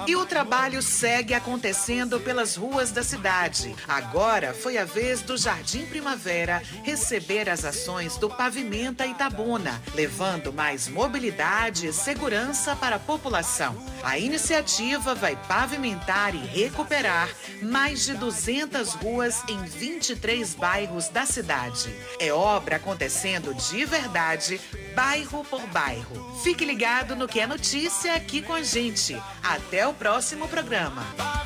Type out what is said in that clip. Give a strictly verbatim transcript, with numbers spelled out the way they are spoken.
E o trabalho segue acontecendo pelas ruas da cidade. Agora foi a vez do Jardim Primavera receber as ações do Pavimenta Itabuna, levando mais mobilidade e segurança para a população. A iniciativa vai pavimentar e recuperar mais de duzentas ruas em vinte e três bairros da cidade. É obra acontecendo de verdade, bairro por bairro. Fique ligado no que é notícia aqui com a gente. Até o próximo programa.